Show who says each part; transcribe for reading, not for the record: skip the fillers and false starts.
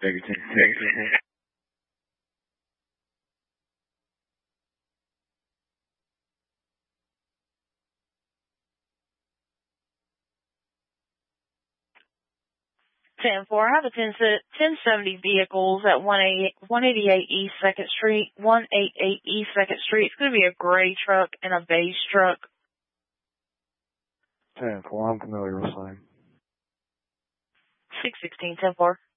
Speaker 1: Baker 10-4.
Speaker 2: 10-4, I have a 1070 vehicles at 188 East 2nd Street, 188 East 2nd Street. It's going to be a gray truck and a beige truck.
Speaker 1: 10-4, I'm familiar with same.
Speaker 2: 616, 10-4.